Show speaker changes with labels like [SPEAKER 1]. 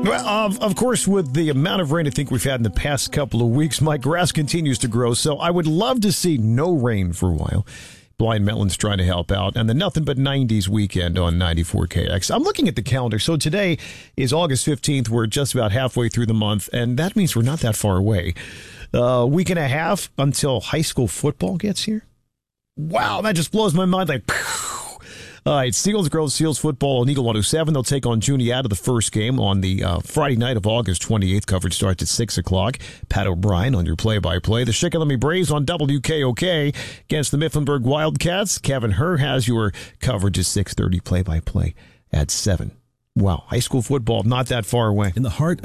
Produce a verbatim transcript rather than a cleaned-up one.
[SPEAKER 1] Well, of, of course, with the amount of rain I think we've had in the past couple of weeks, my grass continues to grow, so I would love to see no rain for a while. Blind Melon's trying to help out, and the Nothing But nineties weekend on ninety-four K X. I'm looking at the calendar. So today is August fifteenth. We're just about halfway through the month, and that means we're not that far away. A uh, week and a half until high school football gets here. Wow, that just blows my mind. Like, all right, Seals Girls, Seals football on Eagle one oh seven. They'll take on Juniata the first game on the uh, Friday night of August twenty-eighth. Coverage starts at six o'clock. Pat O'Brien on your play-by-play. The Shikellamy Braves on W K O K against the Mifflinburg Wildcats. Kevin Herr has your coverage at six thirty, play-by-play at seven. Wow, high school football not that far away.
[SPEAKER 2] In the heart